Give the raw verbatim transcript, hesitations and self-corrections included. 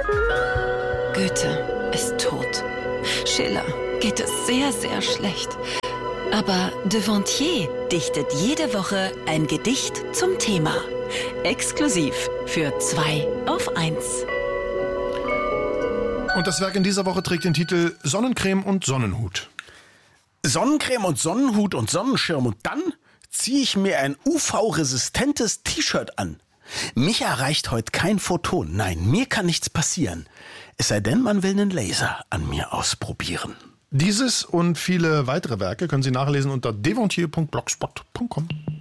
Goethe ist tot. Schiller geht es sehr, sehr schlecht. Aber Devontier dichtet jede Woche ein Gedicht zum Thema. Exklusiv für zwei auf eins. Und das Werk in dieser Woche trägt den Titel Sonnencreme und Sonnenhut. Sonnencreme und Sonnenhut und Sonnenschirm und dann ziehe ich mir ein U V-resistentes T-Shirt an. Mich erreicht heute kein Photon. Nein, mir kann nichts passieren. Es sei denn, man will einen Laser an mir ausprobieren. Dieses und viele weitere Werke können Sie nachlesen unter devontier punkt blogspot punkt com.